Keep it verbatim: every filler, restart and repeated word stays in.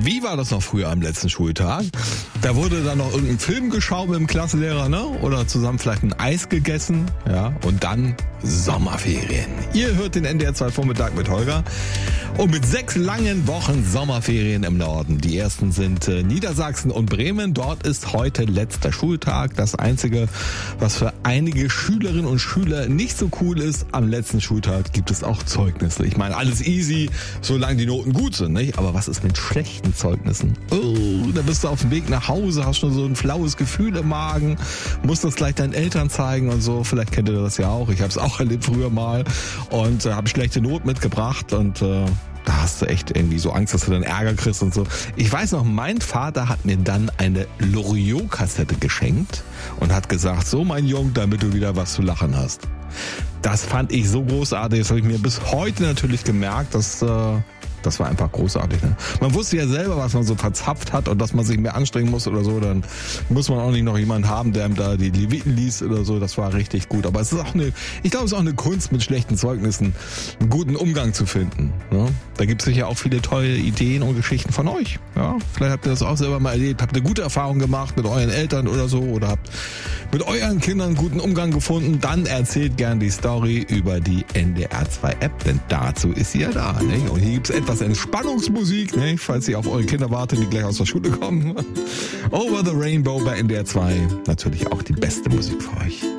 Wie war das noch früher am letzten Schultag? Da wurde dann noch irgendein Film geschaut mit dem Klassenlehrer, ne? Oder zusammen vielleicht ein Eis gegessen, ja? Und dann Sommerferien. Ihr hört den N D R zwei Vormittag mit Holger. Und mit sechs langen Wochen Sommerferien im Norden. Die ersten sind äh, Niedersachsen und Bremen. Dort ist heute letzter Schultag. Das Einzige, was für einige Schülerinnen und Schüler nicht so cool ist, am letzten Schultag gibt es auch Zeugnisse. Ich meine, alles easy, solange die Noten gut sind, nicht? Aber was ist mit schlechten Zeugnissen? Oh, da bist du auf dem Weg nach Hause, hast schon so ein flaues Gefühl im Magen, musst das gleich deinen Eltern zeigen und so. Vielleicht kennt ihr das ja auch. Ich habe es auch erlebt früher mal und äh, habe schlechte Noten mitgebracht und äh, da hast du echt irgendwie so Angst, dass du dann Ärger kriegst und so. Ich weiß noch, mein Vater hat mir dann eine Loriot-Kassette geschenkt und hat gesagt, so mein Junge, damit du wieder was zu lachen hast. Das fand ich so großartig, das habe ich mir bis heute natürlich gemerkt, dass... Äh, Das war einfach großartig. Ne? Man wusste ja selber, was man so verzapft hat und dass man sich mehr anstrengen muss oder so. Dann muss man auch nicht noch jemanden haben, der ihm da die Leviten liest oder so. Das war richtig gut. Aber es ist auch eine, ich glaube, es ist auch eine Kunst, mit schlechten Zeugnissen einen guten Umgang zu finden. Ne? Da gibt es sicher auch viele tolle Ideen und Geschichten von euch. Ja? Vielleicht habt ihr das auch selber mal erlebt. Habt ihr gute Erfahrungen gemacht mit euren Eltern oder so oder habt mit euren Kindern einen guten Umgang gefunden. Dann erzählt gern die Story über die N D R zwei App, denn dazu ist sie ja da. Ne? Und hier gibt es etwas Entspannungsmusik, ne? Falls ihr auf eure Kinder wartet, die gleich aus der Schule kommen. Over the Rainbow bei N D R zwei. Natürlich auch die beste Musik für euch.